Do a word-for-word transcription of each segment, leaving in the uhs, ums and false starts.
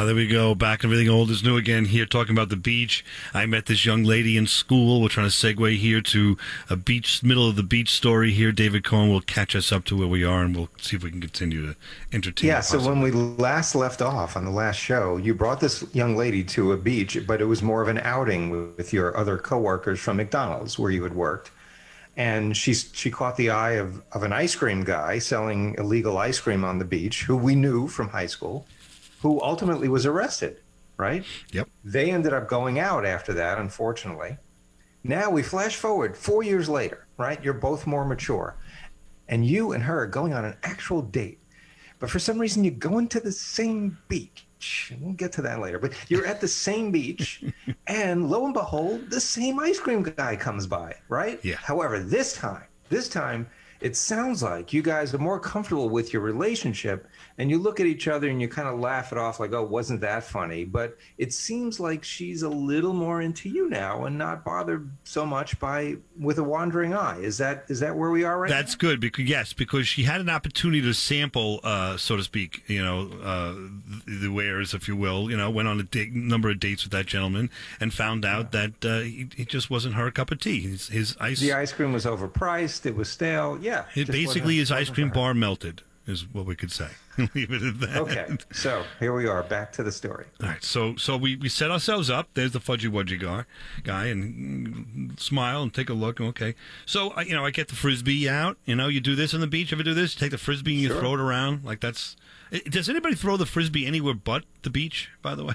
there we go. Back everything old is new again here, talking about the beach. I met this young lady in school. We're trying to segue here to a beach, middle of the beach story here. David Cohen will catch us up to where we are, and we'll see if we can continue to entertain. Yeah, so when we last left off on the last show, you brought this young lady to a beach, but it was more of an outing with your other coworkers from McDonald's where you had worked. And she she caught the eye of, of an ice cream guy selling illegal ice cream on the beach, who we knew from high school, who ultimately was arrested, right? Yep. They ended up going out after that, unfortunately. Now we flash forward four years later, right? You're both more mature. And you and her are going on an actual date. But for some reason, you're going to the same beach. We'll get to that later. But you're at the same beach, and lo and behold, the same ice cream guy comes by, right? Yeah. However, this time, this time, it sounds like you guys are more comfortable with your relationship, and you look at each other and you kind of laugh it off like, oh, wasn't that funny? But it seems like she's a little more into you now and not bothered so much by with a wandering eye. Is that is that where we are right That's now? good, because yes, because she had an opportunity to sample, uh, so to speak, you know, uh, the, the wares, if you will. You know, went on a date, number of dates with that gentleman and found out yeah. that uh, he, he just wasn't her cup of tea. His, his ice, the ice cream was overpriced. It was stale. Yeah, it basically his ice cream bar melted, is what we could say. Leave it at that. Okay, so here we are, back to the story. All right, so so we, we set ourselves up. There's the fudgy wudgy guy, guy, and mm, smile and take a look. Okay, so uh, you know, I get the frisbee out. You know, you do this on the beach. Ever do this? You take the frisbee and you Sure. throw it around like that's. Does anybody throw the frisbee anywhere but the beach? By the way,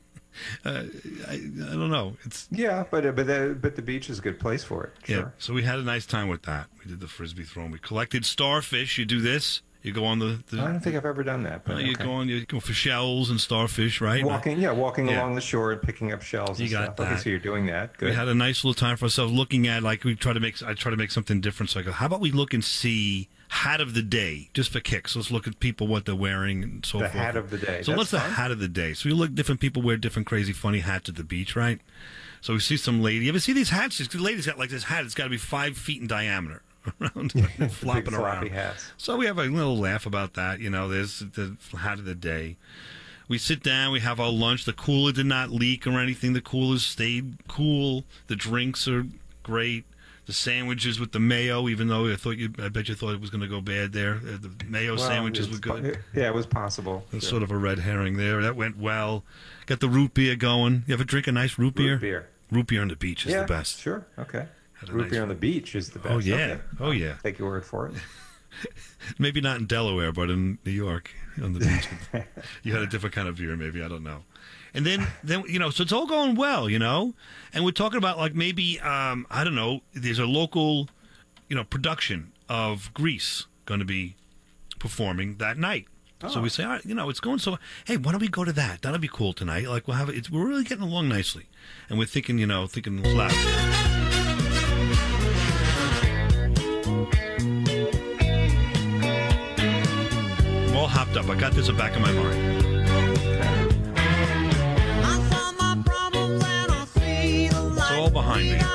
uh, I, I don't know. It's Yeah, but uh, but the, but the beach is a good place for it. Sure. yeah. So we had a nice time with that. We did the frisbee throwing. We collected starfish. You do this. You go on the. the I don't think I've ever done that. But you okay. go on. You go for shells and starfish, right? Walking, yeah, walking Yeah. along the shore and picking up shells. You and got stuff. that. Okay, so you're doing that. Good. We had a nice little time for ourselves, looking at like we try to make. I try to make something different. So I go, how about we look and see hat of the day, just for kicks. Let's look at people, what they're wearing, and so the forth. hat of the day. So That's what's the fun. hat of the day? So we look, different people wear different crazy, funny hats at the beach, right? So we see some lady. You ever see these hats? This lady's got like this hat. It's got to be five feet in diameter. Around, flopping Big around. floppy hats. So we have a little laugh about that. You know, there's the hat of the day. We sit down, we have our lunch. The cooler did not leak or anything. The cooler stayed cool. The drinks are great. The sandwiches with the mayo, even though I thought you, I bet you thought it was going to go bad there. Uh, The mayo Well, sandwiches it's were good. po- Yeah, it was possible. There's Sure. sort of a red herring there. That went well. Got the root beer going. You ever drink a nice root beer? Root beer. Root beer on the beach is Yeah, the best. Sure. Okay. Had a Root nice beer on the beach is the best. Oh, yeah. Okay. Oh, yeah. Take your word for it. Maybe not in Delaware, but in New York on the beach. You had a different kind of beer, maybe. I don't know. And then, then you know, so it's all going well, you know. And we're talking about like maybe, um, I don't know, there's a local, you know, production of Grease going to be performing that night. Oh. So we say, all right, you know, it's going so. Hey, why don't we go to that? That'll be cool tonight. Like we'll have it. It's, we're really getting along nicely, and we're thinking, you know, thinking loud. I'm all hopped up. I got this in the back of my mind. It's all behind me.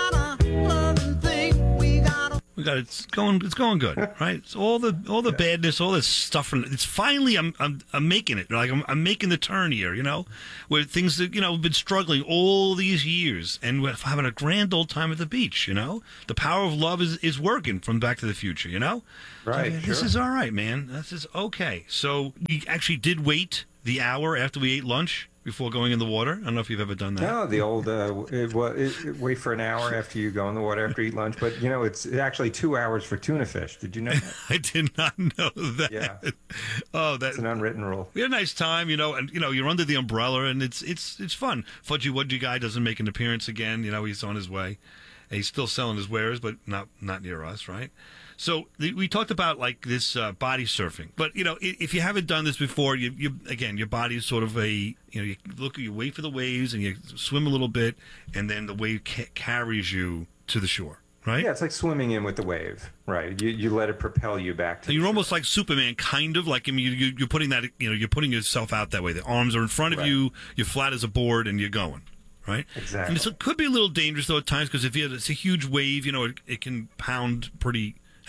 We got it's going. It's going good, right? It's all the all the badness, all this stuff. It's finally I'm I'm, I'm making it. Like I'm, I'm making the turn here, you know, where things that you know have been struggling all these years, and we're having a grand old time at the beach. You know, the power of love is is working from Back to the Future. You know, Right. So, this sure. is all right, man. This is okay. So we actually did wait the hour after we ate lunch before going in the water. I don't know if you've ever done that. No, the old uh, it, well, it, it, wait for an hour after you go in the water after you eat lunch. But you know, it's actually two hours for tuna fish. Did you know that? I did not know that. Yeah. Oh, that It's an unwritten rule. we had a nice time, you know, and you know, you're under the umbrella, and it's it's it's fun. Fudgy Wudgy guy doesn't make an appearance again. You know, he's on his way. And he's still selling his wares, but not not near us, right? So the, we talked about like this uh, body surfing, but you know, if, if you haven't done this before, you, you again, your body is sort of a you know, you look, you wait for the waves, and you swim a little bit, and then the wave ca- carries you to the shore. Right? Yeah, it's like swimming in with the wave, right? You you let it propel you back to. So the you're shore. almost like Superman, kind of like I mean, you, you, you're putting that, you know, you're putting yourself out that way. The arms are in front of Right. you, you're flat as a board, and you're going, right? Exactly. And it's, it could be a little dangerous though at times because if you have, it's a huge wave, you know, it, it can pound pretty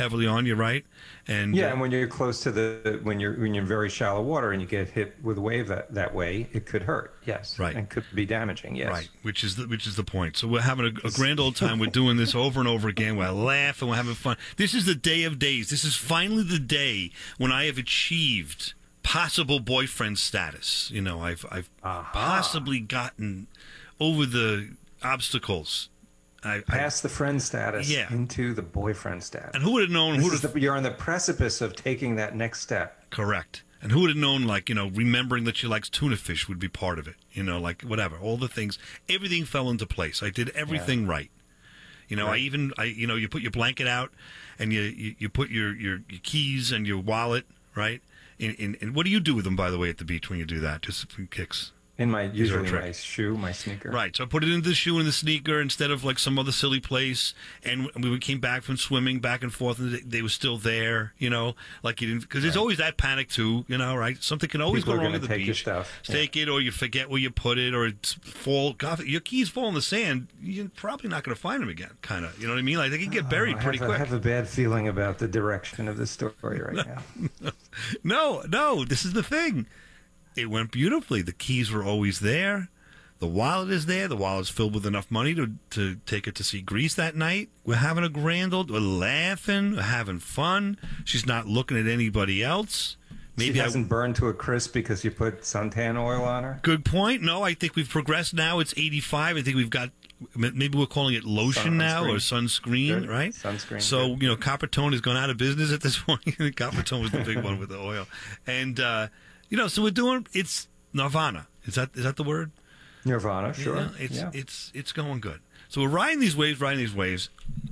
heavily on you, right? And Yeah, uh, and when you're close to the when you're when you're in very shallow water and you get hit with a wave that, that way, it could hurt. Yes, Right. and could be damaging. Yes, right, which is the, which is the point. So we're having a, a grand old time. We're doing this over and over again. We're laughing. We're having fun. This is the day of days. This is finally the day when I have achieved possible boyfriend status. You know, I've I've Aha. possibly gotten over the obstacles. I, I, Past the friend status Yeah. into the boyfriend status. and who would have known? This Who is the, you're on the precipice of taking that next step. Correct. And who would have known, like, you know, remembering that she likes tuna fish would be part of it. You know, like, whatever. All the things. Everything fell into place. I did everything right. You know, I Right. even, I you know, you put your blanket out and you, you, you put your, your, your keys and your wallet, right? In, in, and what do you do with them, by the way, at the beach when you do that? Just for kicks. In my usually trick. my shoe, my sneaker. Right, so I put it in the shoe and the sneaker instead of like some other silly place. And we came back from swimming back and forth, and they, they were still there. You know, like you didn't, because there's always that panic too. You know, right? Something can always People go are wrong gonna at the take your beach. stuff. Take it, or you forget where you put it, or it's fall. God, your keys fall in the sand. You're probably not going to find them again. Kind of, you know what I mean? Like they can get buried Oh, I pretty have, quick. I have a bad feeling about the direction of this story right now. No, no, this is the thing. It went beautifully. The keys were always there. The wallet is there. The wallet's filled with enough money to, to take her to see Greece that night. We're having a grand old, we're laughing, we're having fun. She's not looking at anybody else. Maybe she I, hasn't burned to a crisp because you put suntan oil on her? good point. No, I think we've progressed now. It's eighty-five. I think we've got, maybe we're calling it lotion now or sunscreen, Good. right? Sunscreen, So, good. you know, Coppertone has gone out of business at this point. Coppertone was the big one with the oil. And, uh, you know, so we're doing, it's nirvana. Is that is that the word? Nirvana, sure. Yeah, it's yeah. it's it's going good. So we're riding these waves, riding these waves,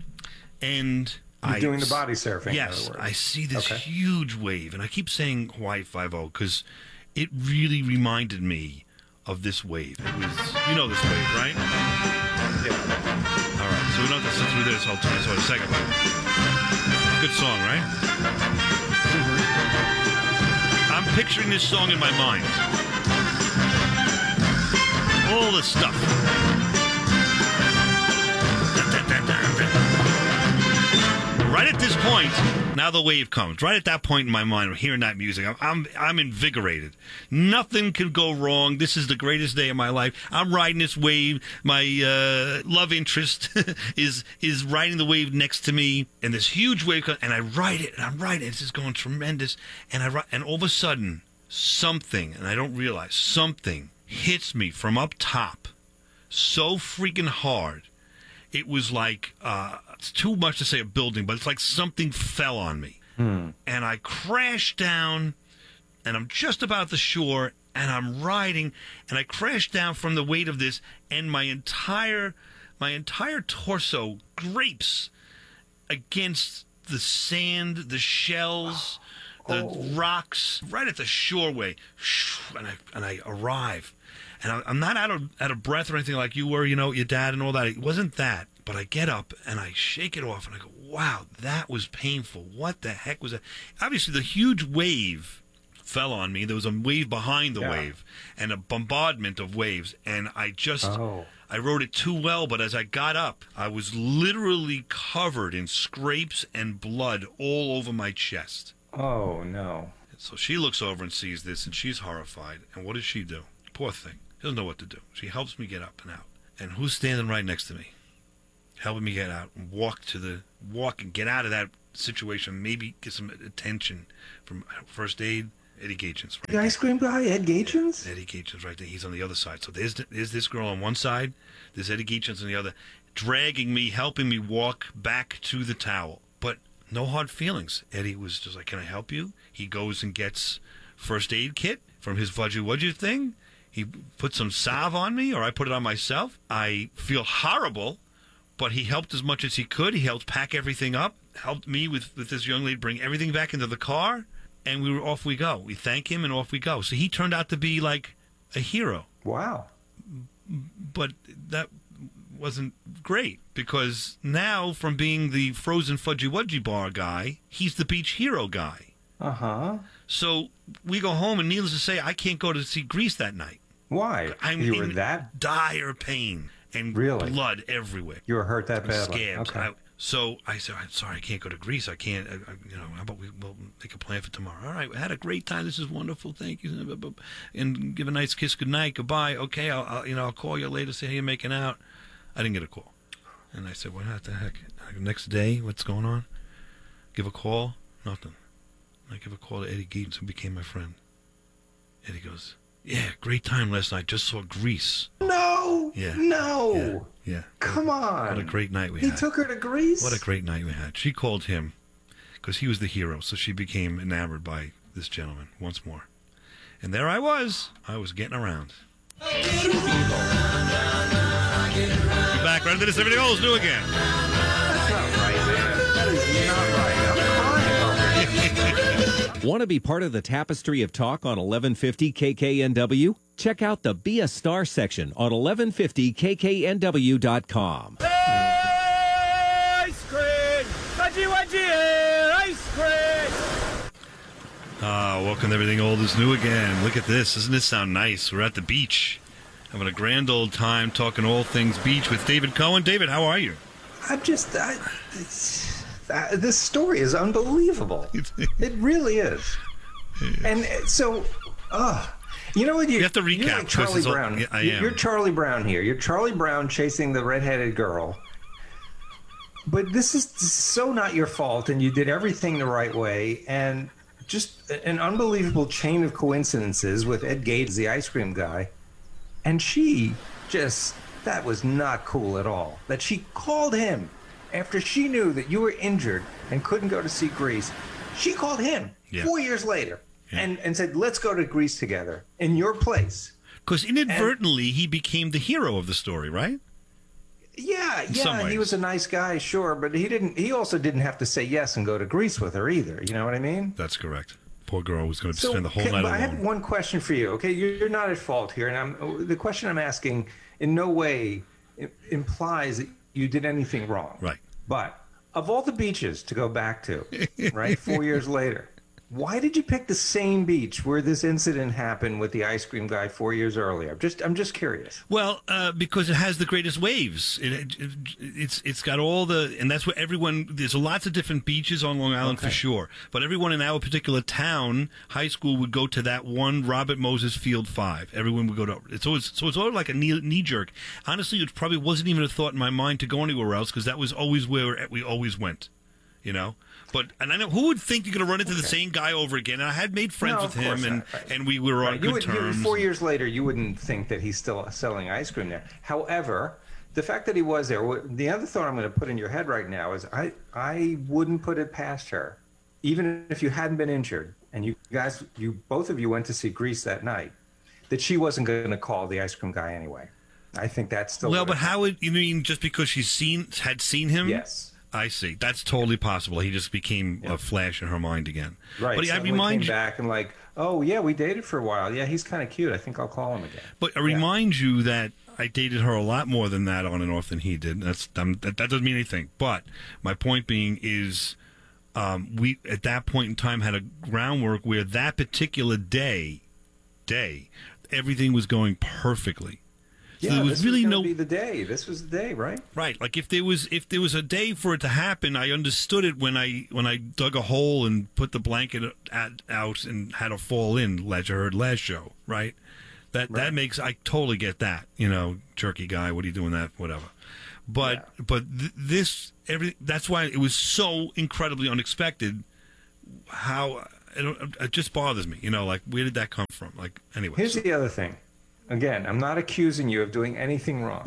and You're I doing the body surfing. Yes, in other I words. see this Okay. huge wave, and I keep saying Hawaii Five-O because it really reminded me of this wave. It was, you know, this wave, right? Yeah. All right, so we don't have to sit through this whole time. So a second, but good song, right? I'm picturing this song in my mind. All this stuff. Right at this point, now the wave comes. Right at that point in my mind, hearing that music, I'm I'm, I'm invigorated. Nothing could go wrong. This is the greatest day of my life. I'm riding this wave. My uh, love interest is is riding the wave next to me, and this huge wave comes, and I ride it, and I'm riding it. It's just going tremendous, and I ri- and all of a sudden, something, and I don't realize something hits me from up top, so freaking hard. It was like, uh, it's too much to say a building, but it's like something fell on me. Hmm. And I crashed down, and I'm just about the shore, and I'm riding, and I crashed down from the weight of this, and my entire, my entire torso drapes against the sand, the shells, the Oh. rocks, right at the shoreway. And I, and I arrive. And I- I'm not out of out of breath or anything like you were, you know, your dad and all that. It wasn't that. But I get up and I shake it off and I go, wow, that was painful. What the heck was that? Obviously, the huge wave fell on me. There was a wave behind the Yeah. wave and a bombardment of waves. And I just, Oh. I rode it too well. But as I got up, I was literally covered in scrapes and blood all over my chest. Oh, no. So she looks over and sees this, and she's horrified. And what does she do? Poor thing. She doesn't know what to do. She helps me get up and out. And who's standing right next to me? Helping me get out and walk to the, walk and get out of that situation. Maybe get some attention from first aid. Eddie Gagens. Right The ice cream guy, Ed Gagens? there. Eddie Gagens right there. He's on the other side. So there's, there's this girl on one side. There's Eddie Gagens on the other, dragging me, helping me walk back to the towel. But no hard feelings. Eddie was just like, can I help you? He goes and gets first aid kit from his Fudgy Wudgy thing. He put some salve on me, or I put it on myself. I feel horrible, but he helped as much as he could. He helped pack everything up, helped me with, with this young lady bring everything back into the car, and we were off we go. We thank him, and off we go. So he turned out to be like a hero. Wow. But that wasn't great, because now from being the frozen Fudgy Wudgy bar guy, he's the beach hero guy. Uh-huh. So we go home, and needless to say, I can't go to see Greece that night. Why? I'm you were in that? dire pain and Really? blood everywhere. You were hurt that badly? Scabs. Okay. I, So I said, I'm sorry, I can't go to Greece. I can't, I, I, you know, how about we, we'll make a plan for tomorrow? All right, we had a great time. This is wonderful. Thank you. And give a nice kiss goodnight. Goodbye. Okay, I'll, I'll, you know, I'll call you later, see how you're making out. I didn't get a call. And I said, what the heck? Next day, what's going on? Give a call? Nothing. I give a call to Eddie Geetens, who became my friend. Eddie goes, yeah, great time last night. Just saw Greece. No. Yeah. No. Yeah. yeah. Come on. What a great night we he had. He took her to Greece? What a great night we had. She called him because he was the hero, so she became enamored by this gentleman once more. And there I was. I was getting around. We're back right into this. Everything old is new again. That's not right, man. That is not right. I'm crying over it. Want to be part of the tapestry of talk on eleven fifty K K N W? Check out the Be a Star section on eleven fifty K K N W dot com. Ice cream! Wedgie, wedgie, ice cream! Ah, welcome to Everything Old is New again. Look at this. Doesn't this sound nice? We're at the beach. Having a grand old time talking all things beach with David Cohen. David, how are you? I'm just... I, it's, uh, this story is unbelievable. It really is. And so... Uh, you know what? You, you have to recap. You're like Charlie Brown. All, yeah, I am. You're Charlie Brown here. You're Charlie Brown chasing the redheaded girl. But this is so not your fault, and you did everything the right way, and just an unbelievable chain of coincidences with Ed Gates, the ice cream guy. And she just, that was not cool at all. That she called him after she knew that you were injured and couldn't go to see Greece. She called him yeah. four years later yeah. and, and said, let's go to Greece together in your place. Because inadvertently, and, he became the hero of the story, right? Yeah, yeah, he was a nice guy, sure, but he didn't. He also didn't have to say yes and go to Greece with her either. You know what I mean? That's correct. Poor girl was going to so, spend the whole can, night alone. I have one question for you. Okay, you're, you're not at fault here, and I'm the question I'm asking in no way implies that you did anything wrong. Right. But of all the beaches to go back to, right, four years later, why did you pick the same beach where this incident happened with the ice cream guy four years earlier? Just, I'm just curious. Well, uh, because it has the greatest waves. It, it, it's it's got all the, and that's where everyone. There's lots of different beaches on Long Island okay. for sure. But everyone in our particular town, high school, would go to that one Robert Moses Field Five. Everyone would go to. It's always so it's always like a knee, knee jerk. Honestly, it probably wasn't even a thought in my mind to go anywhere else because that was always where we always went. You know. But and I know who would think you're going to run into okay. the same guy over again. And I had made friends no, with him, and, right. and we were on right. good you would, terms. You, four years later, you wouldn't think that he's still selling ice cream there. However, the fact that he was there, the other thought I'm going to put in your head right now is I I wouldn't put it past her, even if you hadn't been injured, and you guys, you both of you went to see Greece that night, that she wasn't going to call the ice cream guy anyway. I think that's still well. But how would you mean just because she's seen had seen him? Yes. I see. That's totally possible. He just became yeah. a flash in her mind again. Right. But I remind came you back and like, oh yeah, we dated for a while. Yeah, he's kind of cute. I think I'll call him again. But I yeah. remind you that I dated her a lot more than that on and off than he did. That's um, that, that doesn't mean anything. But my point being is, um, we at that point in time had a groundwork where that particular day, day, everything was going perfectly. So yeah, there was this really was no be the day. This was the day, right? Right. Like if there was if there was a day for it to happen, I understood it when I when I dug a hole and put the blanket at, out and had a fall in. As you heard last show, right? That right. that makes I totally get that. You know, jerky guy. What are you doing that? Whatever. But yeah. but th- this every that's why it was so incredibly unexpected. How it, it just bothers me. You know, like where did that come from? Like anyway. Here's so. the other thing. Again, I'm not accusing you of doing anything wrong.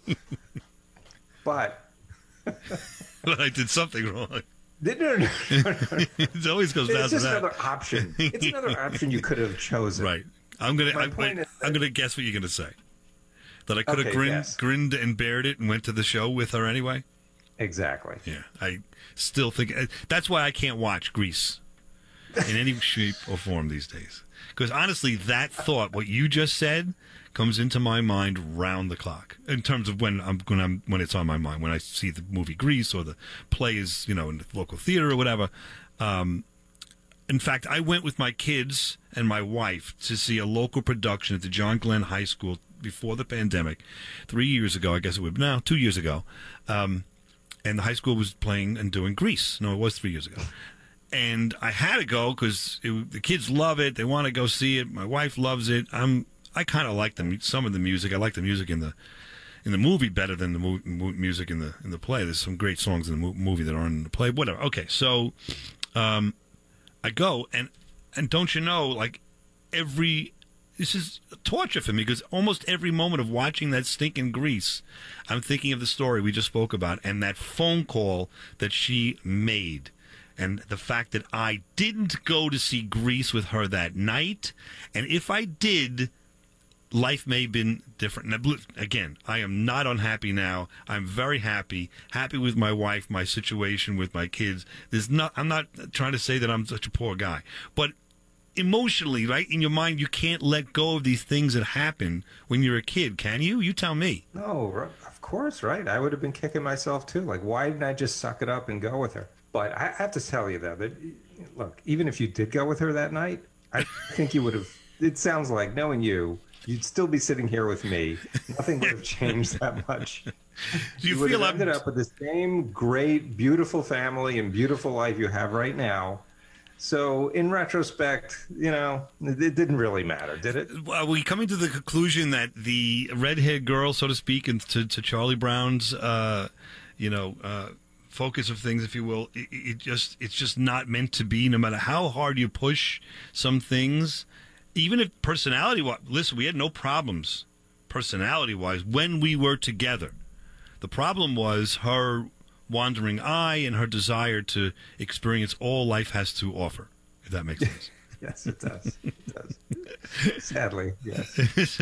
But... but I did something wrong. No, no, no, no, no. It always goes down to that. It's just another option. It's another option you could have chosen. Right. I'm gonna. My I'm, point wait, is that- I'm gonna guess what you're gonna say. That I could have Okay, grinned, yes. grinned and bared it and went to the show with her anyway. Exactly. Yeah. I still think that's why I can't watch Grease in any shape or form these days. Because honestly, that thought, what you just said, comes into my mind round the clock in terms of when I'm when I'm when it's on my mind when I see the movie Grease or the play is you know in the local theater or whatever. Um, in fact, I went with my kids and my wife to see a local production at the John Glenn High School before the pandemic, three years ago. I guess it would now two years ago. Um, and the high school was playing and doing Grease. No, it was three years ago. And I had to go because the kids love it. They want to go see it. My wife loves it. I'm I kind of like the some of the music. I like the music in the in the movie better than the mu- mu- music in the in the play. There's some great songs in the mo- movie that aren't in the play. Whatever. Okay, so um, I go and and don't you know, like every this is torture for me because almost every moment of watching that stinking Grease, I'm thinking of the story we just spoke about and that phone call that she made. And the fact that I didn't go to see Grease with her that night. And if I did, life may have been different. Now, again, I am not unhappy now. I'm very happy. Happy with my wife, my situation with my kids. There's not. I'm not trying to say that I'm such a poor guy. But emotionally, right, in your mind, you can't let go of these things that happen when you're a kid, can you? You tell me. No, of course, right? I would have been kicking myself, too. Like, why didn't I just suck it up and go with her? But I have to tell you, though, that, look, even if you did go with her that night, I think you would have, it sounds like, knowing you, you'd still be sitting here with me. Nothing would have changed that much. Do you, you would feel have ended I'm... up with the same great, beautiful family and beautiful life you have right now. So, in retrospect, you know, it didn't really matter, did it? Are we coming to the conclusion that the redhead girl, so to speak, and to, to Charlie Brown's, uh, you know, uh, focus of things, if you will, it, it just it's just not meant to be. No matter how hard you push some things, even if personality-wise, listen, we had no problems personality-wise when we were together. The problem was her wandering eye and her desire to experience all life has to offer. If that makes sense. Yes, it does. It does. Sadly, yes.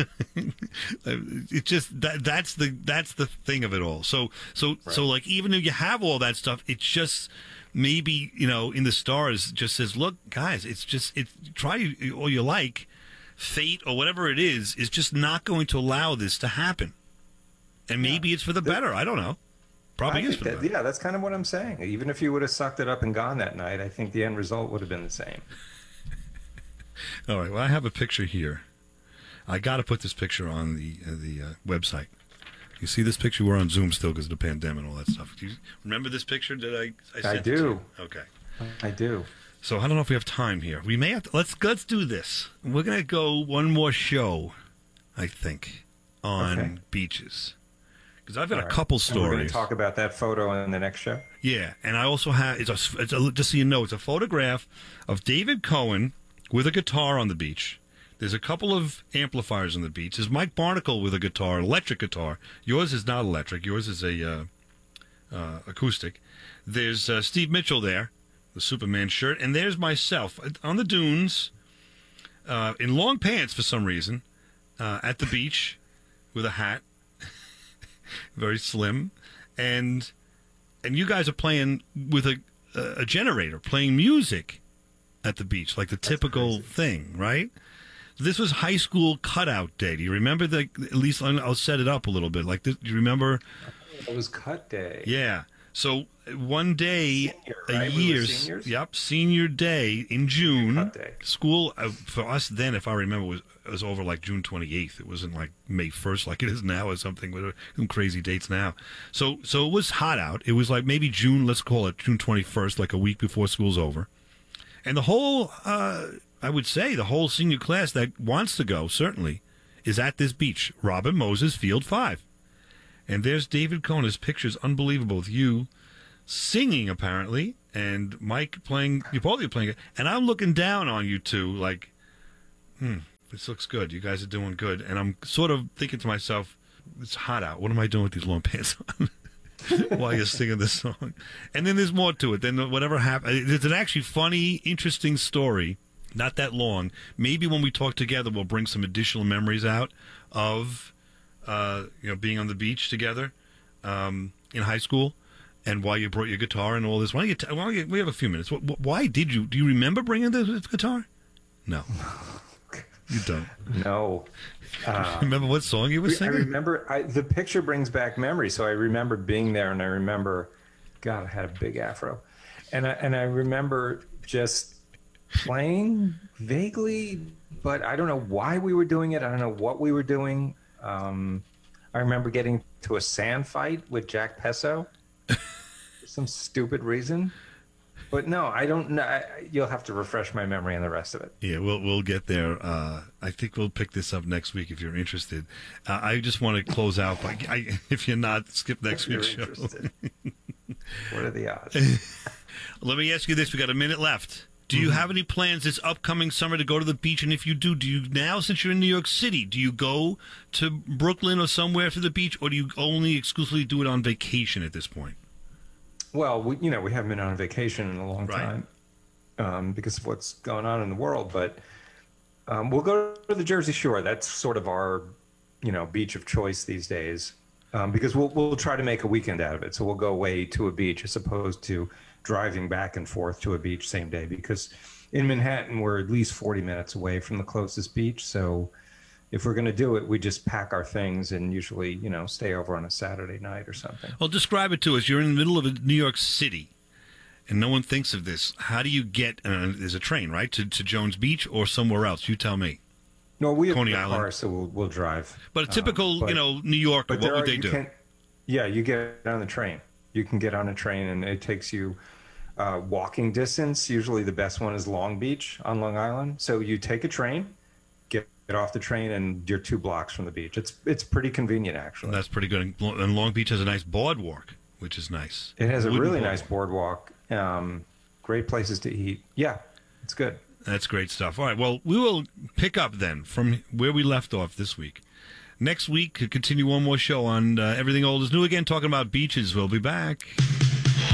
It just that that's the that's the thing of it all. So so right. so like even if you have all that stuff, it's just maybe, you know, in the stars just says, look, guys, it's just it try all you like, fate or whatever it is is just not going to allow this to happen. And maybe yeah. it's for the better. I don't know. Probably I is for that, the better. Yeah, that's kind of what I'm saying. Even if you would have sucked it up and gone that night, I think the end result would have been the same. All right. Well, I have a picture here. I got to put this picture on the uh, the uh, website. You see this picture? We're on Zoom still because of the pandemic and all that stuff. Do you remember this picture? Did I? I, sent I do. Okay. I do. So I don't know if we have time here. We may have to. Let's let's do this. We're gonna go one more show, I think, on okay. beaches. Because I've got all a right. couple and stories. We're going to talk about that photo in the next show. Yeah, and I also have. It's a, it's a, just so you know, it's a photograph of David Cohen with a guitar on the beach. There's a couple of amplifiers on the beach. There's Mike Barnacle with a guitar, electric guitar. Yours is not electric. Yours is a uh, uh, acoustic. There's uh, Steve Mitchell there, the Superman shirt, and there's myself on the dunes uh, in long pants for some reason uh, at the beach with a hat, very slim, and and you guys are playing with a a generator, playing music at the beach, like the That's typical crazy. thing, right? This was high school cutout day. Do you remember the? At least I'll set it up a little bit. Like, this, do you remember? It was cut day. Yeah. So one day Senior, a right? We year, were seniors? yep, senior day in June. Cut day. School uh, for us then, if I remember, was was over like June twenty-eighth. It wasn't like May first like it is now or something. With some crazy dates now. So so it was hot out. It was like maybe June. Let's call it June twenty-first, like a week before school's over. And the whole, uh, I would say, the whole senior class that wants to go, certainly, is at this beach. Robin Moses, Field five. And there's David Cohen. His picture's unbelievable with you singing, apparently, and Mike playing, you're probably playing it. And I'm looking down on you two like, hmm, this looks good. You guys are doing good. And I'm sort of thinking to myself, it's hot out. What am I doing with these long pants on? While you're singing this song. And then there's more to it. Then whatever happened, it's an actually funny, interesting story, not that long. Maybe when we talk together, we'll bring some additional memories out of, uh, you know, being on the beach together um, in high school, and why you brought your guitar and all this. Why don't you? T- why don't you we have a few minutes. Why did you? Do you remember bringing the guitar? No, you don't. No. Uh, remember what song you were singing? I remember I, the picture brings back memories. So I remember being there, and I remember, God, I had a big afro, and I, and I remember just playing vaguely, but I don't know why we were doing it. I don't know what we were doing. Um, I remember getting to a sand fight with Jack Pesso. some stupid reason. But no, I don't know. I, you'll have to refresh my memory on the rest of it. Yeah, we'll we'll get there. Uh, I think we'll pick this up next week if you're interested. Uh, I just want to close out by, I, if you're not, skip next If you're week's show. interested. What are the odds? Let me ask you this: we got a minute left. Do you Mm-hmm. have any plans this upcoming summer to go to the beach? And if you do, do you now, since you're in New York City, do you go to Brooklyn or somewhere for the beach, or do you only exclusively do it on vacation at this point? Well, we, you know, we haven't been on vacation in a long Right. time um, because of what's going on in the world. But um, we'll go to the Jersey Shore. That's sort of our, you know, beach of choice these days um, because we'll we'll try to make a weekend out of it. So we'll go away to a beach as opposed to driving back and forth to a beach same day. Because in Manhattan, we're at least forty minutes away from the closest beach. So if we're going to do it, we just pack our things and usually, you know, stay over on a Saturday night or something. Well, describe it to us. You're in the middle of New York City, and no one thinks of this. How do you get? Uh, there's a train, right, to to Jones Beach or somewhere else? You tell me. No, we have Coney a Island. car, so we'll, we'll drive. But a typical, Um, but- you know, New Yorker, But what there would are- they you do? can't- Yeah, you get on the train. You can get on a train, and it takes you uh, walking distance. Usually, the best one is Long Beach on Long Island. So you take a train, get, get off the train, and you're two blocks from the beach. It's it's pretty convenient, actually. That's pretty good. And Long Beach has a nice boardwalk, which is nice. It has a Wooden really boardwalk. nice boardwalk. Um, great places to eat. Yeah, it's good. That's great stuff. All right, well, we will pick up then from where we left off this week. Next week, continue one more show on uh, Everything Old is New again, talking about beaches. We'll be back.